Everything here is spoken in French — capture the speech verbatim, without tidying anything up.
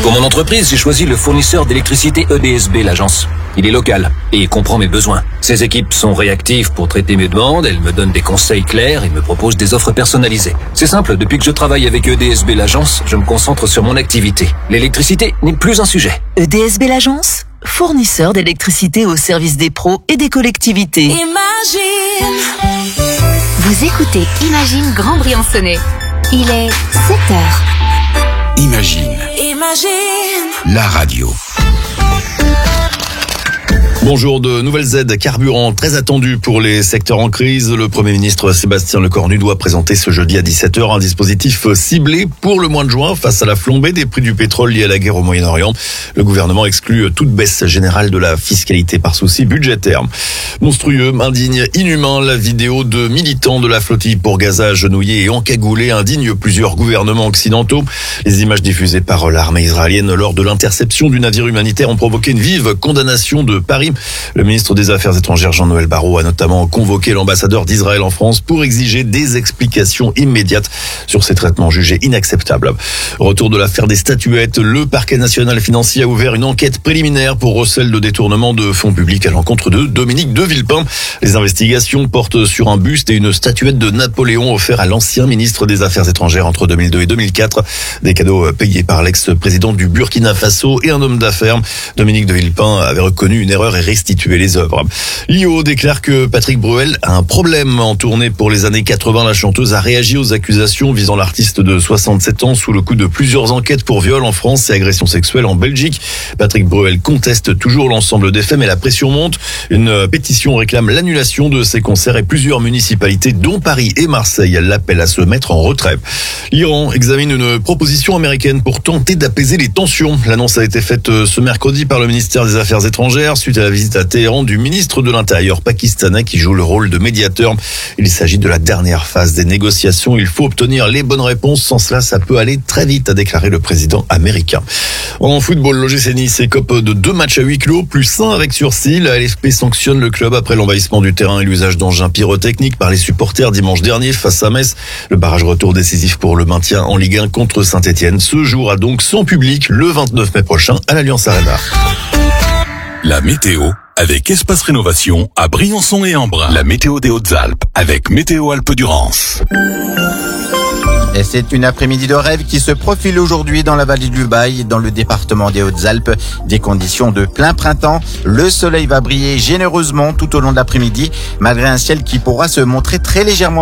Pour mon entreprise, j'ai choisi le fournisseur d'électricité E D S B, l'agence. Il est local et il comprend mes besoins. Ses équipes sont réactives pour traiter mes demandes, elles me donnent des conseils clairs et me proposent des offres personnalisées. C'est simple, depuis que je travaille avec E D S B, l'agence, je me concentre sur mon activité. L'électricité n'est plus un sujet. E D S B, l'agence, fournisseur d'électricité au service des pros et des collectivités. Imagine. Vous écoutez Imagine Grand Briançonnet. Il est sept heures. Imagine. Imagine. La radio. Bonjour, de nouvelles aides carburant très attendues pour les secteurs en crise. Le Premier ministre Sébastien Lecornu doit présenter ce jeudi à dix-sept heures un dispositif ciblé pour le mois de juin face à la flambée des prix du pétrole liée à la guerre au Moyen-Orient. Le gouvernement exclut toute baisse générale de la fiscalité par souci budgétaire. Monstrueux, indigne, inhumain, la vidéo de militants de la flottille pour Gaza agenouillés et encagoulés indigne plusieurs gouvernements occidentaux. Les images diffusées par l'armée israélienne lors de l'interception du navire humanitaire ont provoqué une vive condamnation de Paris. Le ministre des Affaires étrangères Jean-Noël Barrot a notamment convoqué l'ambassadeur d'Israël en France pour exiger des explications immédiates sur ces traitements jugés inacceptables. Retour de l'affaire des statuettes, le parquet national financier a ouvert une enquête préliminaire pour recel de détournement de fonds publics à l'encontre de Dominique de Villepin. Les investigations portent sur un buste et une statuette de Napoléon offert à l'ancien ministre des Affaires étrangères entre deux mille deux et deux mille quatre. Des cadeaux payés par l'ex-président du Burkina Faso et un homme d'affaires. Dominique de Villepin avait reconnu une erreur et restituer les œuvres. L'I O déclare que Patrick Bruel a un problème. En tournée pour les années quatre-vingts, la chanteuse a réagi aux accusations visant l'artiste de soixante-sept ans sous le coup de plusieurs enquêtes pour viol en France et agression sexuelle en Belgique. Patrick Bruel conteste toujours l'ensemble des faits, mais la pression monte. Une pétition réclame l'annulation de ses concerts et plusieurs municipalités, dont Paris et Marseille, l'appellent à se mettre en retrait. L'Iran examine une proposition américaine pour tenter d'apaiser les tensions. L'annonce a été faite ce mercredi par le ministère des Affaires étrangères suite à la visite à Téhéran du ministre de l'Intérieur pakistanais qui joue le rôle de médiateur. Il s'agit de la dernière phase des négociations. Il faut obtenir les bonnes réponses. Sans cela, ça peut aller très vite, a déclaré le président américain. En football, l'O G C Nice écope de deux matchs à huis clos, plus un avec sursis. La L F P sanctionne le club après l'envahissement du terrain et l'usage d'engins pyrotechniques par les supporters dimanche dernier face à Metz. Le barrage retour décisif pour le maintien en Ligue un contre Saint-Etienne se jouera donc sans public le vingt-neuf mai prochain à l'Allianz Arena. La météo avec Espace Rénovation à Briançon et Embrun. La météo des Hautes-Alpes avec Météo Alpes-Durance. Et c'est une après-midi de rêve qui se profile aujourd'hui dans la vallée du Bail, dans le département des Hautes-Alpes. Des conditions de plein printemps. Le soleil va briller généreusement tout au long de l'après-midi, malgré un ciel qui pourra se montrer très légèrement